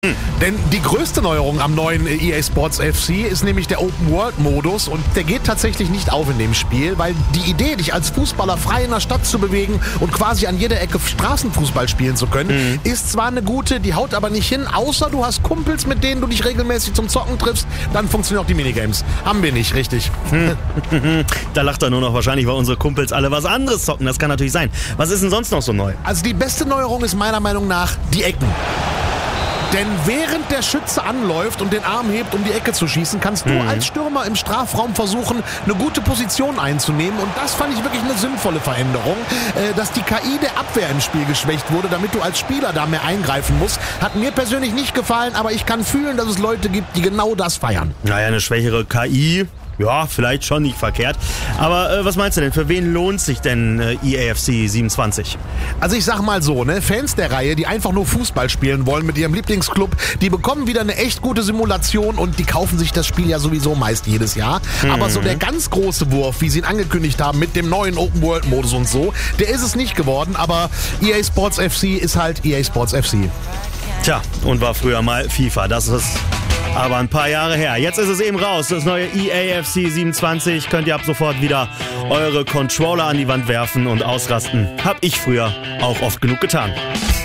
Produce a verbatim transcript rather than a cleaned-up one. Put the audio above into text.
Denn die größte Neuerung am neuen E A Sports F C ist nämlich der Open-World-Modus und der geht tatsächlich nicht auf in dem Spiel, weil die Idee, dich als Fußballer frei in der Stadt zu bewegen und quasi an jeder Ecke Straßenfußball spielen zu können, mhm. ist zwar eine gute, die haut aber nicht hin, außer du hast Kumpels, mit denen du dich regelmäßig zum Zocken triffst, dann funktionieren auch die Minigames. Haben wir nicht, richtig. Da lacht er nur noch wahrscheinlich, weil unsere Kumpels alle was anderes zocken, das kann natürlich sein. Was ist denn sonst noch so neu? Also die beste Neuerung ist meiner Meinung nach die Ecken. Denn während der Schütze anläuft und den Arm hebt, um die Ecke zu schießen, kannst du mhm. als Stürmer im Strafraum versuchen, eine gute Position einzunehmen. Und das fand ich wirklich eine sinnvolle Veränderung. Äh, dass die K I der Abwehr im Spiel geschwächt wurde, damit du als Spieler da mehr eingreifen musst, hat mir persönlich nicht gefallen. Aber ich kann fühlen, dass es Leute gibt, die genau das feiern. Naja, eine schwächere K I... Ja, vielleicht schon nicht verkehrt. Aber äh, was meinst du denn? Für wen lohnt sich denn äh, E A F C siebenundzwanzig? Also ich sag mal so, ne, Fans der Reihe, die einfach nur Fußball spielen wollen mit ihrem Lieblingsclub, die bekommen wieder eine echt gute Simulation und die kaufen sich das Spiel ja sowieso meist jedes Jahr. Mhm. Aber so der ganz große Wurf, wie sie ihn angekündigt haben mit dem neuen Open-World-Modus und so, der ist es nicht geworden. Aber E A Sports F C ist halt E A Sports F C. Tja, und war früher mal FIFA. Das ist aber ein paar Jahre her. Jetzt ist es eben raus. Das neue E A F C siebenundzwanzig. Könnt ihr ab sofort wieder eure Controller an die Wand werfen und ausrasten. Hab ich früher auch oft genug getan.